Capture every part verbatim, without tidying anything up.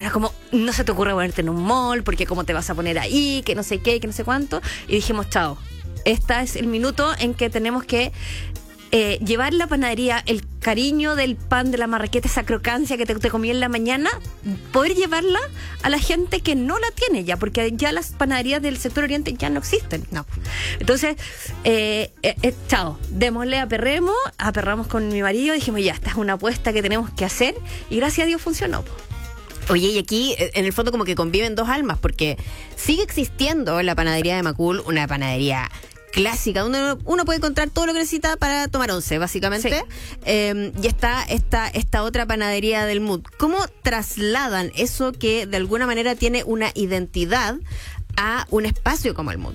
era como, no se te ocurre ponerte en un mall, porque cómo te vas a poner ahí, que no sé qué, que no sé cuánto. Y dijimos, chao, este es el minuto en que tenemos que eh, llevar la panadería, el cariño del pan de la marraqueta, esa crocancia que te, te comí en la mañana, poder llevarla a la gente que no la tiene ya, porque ya las panaderías del sector oriente ya no existen. No. Entonces, eh, eh, eh, chao, démosle, aperremos, aperramos con mi marido, dijimos, ya, esta es una apuesta que tenemos que hacer, y gracias a Dios funcionó. Oye, y aquí en el fondo como que conviven dos almas, porque sigue existiendo la panadería de Macul, una panadería clásica, donde uno, uno puede encontrar todo lo que necesita para tomar once, básicamente. Sí. Eh, y está esta, esta otra panadería del Mood. ¿Cómo trasladan eso que de alguna manera tiene una identidad a un espacio como el Mood?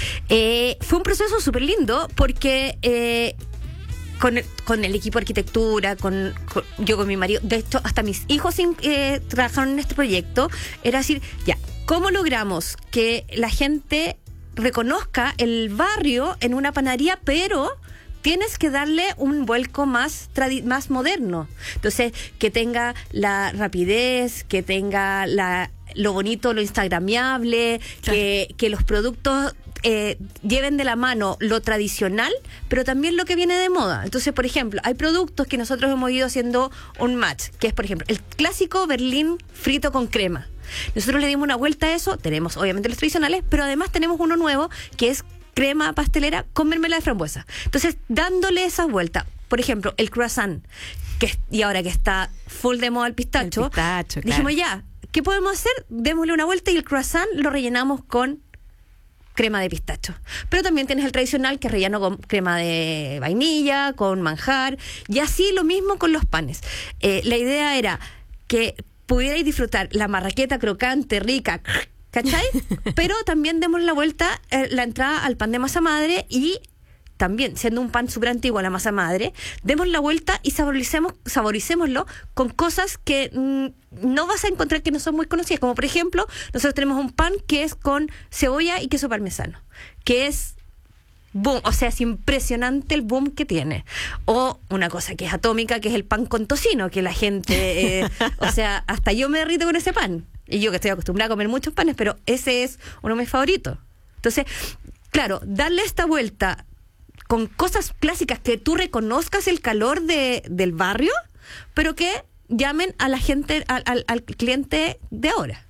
Eh, fue un proceso súper lindo porque... Eh, Con el, con el equipo de arquitectura, con, con yo con mi marido, de hecho hasta mis hijos eh, trabajaron en este proyecto. Era decir, ya, ¿cómo logramos que la gente reconozca el barrio en una panadería, pero tienes que darle un vuelco más tradi- más moderno? Entonces, que tenga la rapidez, que tenga la lo bonito, lo instagramiable, que, que los productos eh, lleven de la mano lo tradicional, pero también lo que viene de moda. Entonces, por ejemplo, hay productos que nosotros hemos ido haciendo un match, que es, por ejemplo, el clásico Berlín frito con crema. Nosotros le dimos una vuelta a eso, tenemos obviamente los tradicionales, pero además tenemos uno nuevo que es crema pastelera con mermelada de frambuesa. Entonces, dándole esa vuelta, por ejemplo, el croissant, que y ahora que está full de moda el pistacho, el pistacho, dijimos claro. ya, ¿qué podemos hacer? Démosle una vuelta y el croissant lo rellenamos con crema de pistacho. Pero también tienes el tradicional que es relleno con crema de vainilla, con manjar, y así lo mismo con los panes. Eh, la idea era que pudierais disfrutar la marraqueta crocante, rica, ¿cachai? Pero también demos la vuelta, eh, la entrada al pan de masa madre, y también, siendo un pan súper antiguo, la masa madre, demos la vuelta y saboricemos, saboricémoslo con cosas que mmm, no vas a encontrar, que no son muy conocidas. Como por ejemplo, nosotros tenemos un pan que es con cebolla y queso parmesano, que es boom, o sea, es impresionante el boom que tiene. O una cosa que es atómica, que es el pan con tocino, que la gente, eh, o sea, hasta yo me derrito con ese pan. Y yo que estoy acostumbrada a comer muchos panes, pero ese es uno de mis favoritos. Entonces, claro, darle esta vuelta con cosas clásicas, que tú reconozcas el calor de, del barrio, pero que llamen a la gente, al, al, al cliente de ahora.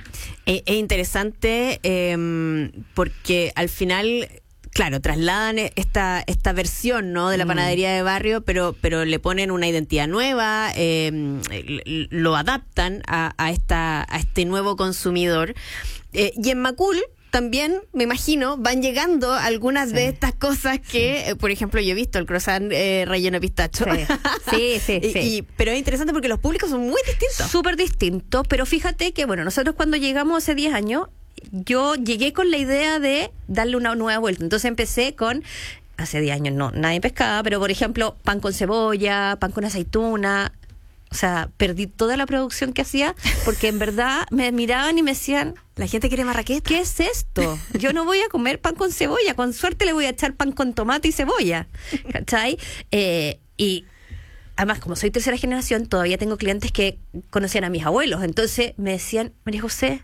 Es eh, interesante eh, porque al final, claro, trasladan esta esta versión, ¿no?, de la panadería de barrio, pero pero le ponen una identidad nueva, eh, lo adaptan a, a esta a este nuevo consumidor. Eh, y en Macul también, me imagino, van llegando algunas sí. de estas cosas que, sí. eh, por ejemplo, yo he visto el croissant eh, relleno de pistacho. Sí, sí, sí. y, sí. Y, pero es interesante porque los públicos son muy distintos. Súper distintos, pero fíjate que, bueno, nosotros cuando llegamos hace diez años, yo llegué con la idea de darle una nueva vuelta. Entonces empecé con, hace diez años no, nadie pescaba, pero por ejemplo, pan con cebolla, pan con aceituna. O sea, perdí toda la producción que hacía, porque en verdad me miraban y me decían, la gente quiere marraqueta. ¿Qué es esto? Yo no voy a comer pan con cebolla, con suerte le voy a echar pan con tomate y cebolla, ¿cachai? Eh, y además, como soy tercera generación, todavía tengo clientes que conocían a mis abuelos, entonces me decían, María José,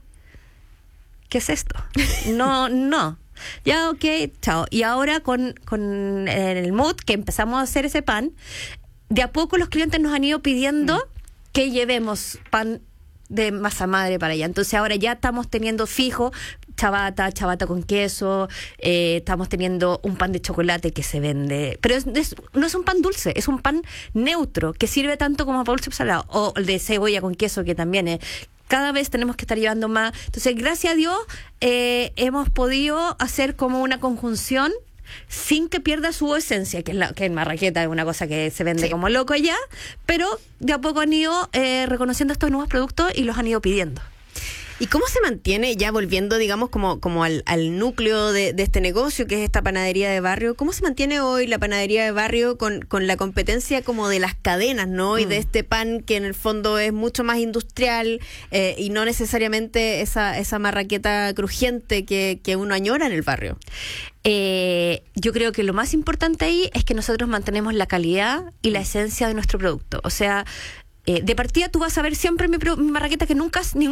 ¿qué es esto? No, no. Ya, ok, chao. Y ahora con, con el Mood, que empezamos a hacer ese pan, de a poco los clientes nos han ido pidiendo mm. que llevemos pan de masa madre para allá. Entonces ahora ya estamos teniendo fijo chabata, chabata con queso, eh, estamos teniendo un pan de chocolate que se vende, pero es, es, no es un pan dulce, es un pan neutro, que sirve tanto como para dulce o salado, o el de cebolla con queso, que también es... Cada vez tenemos que estar llevando más. Entonces, gracias a Dios, eh, hemos podido hacer como una conjunción sin que pierda su esencia, que es la que en marraqueta es una cosa que se vende sí. como loco allá, pero de a poco han ido eh, reconociendo estos nuevos productos y los han ido pidiendo. ¿Y cómo se mantiene, ya volviendo, digamos, como, como al, al núcleo de, de este negocio, que es esta panadería de barrio? ¿Cómo se mantiene hoy la panadería de barrio con, con la competencia como de las cadenas, ¿no? Mm. Y de este pan que en el fondo es mucho más industrial eh, y no necesariamente esa, esa marraqueta crujiente que, que uno añora en el barrio. Eh, yo creo que lo más importante ahí es que nosotros mantenemos la calidad y la esencia de nuestro producto. O sea, eh, de partida tú vas a ver siempre mi, mi marraqueta que nunca...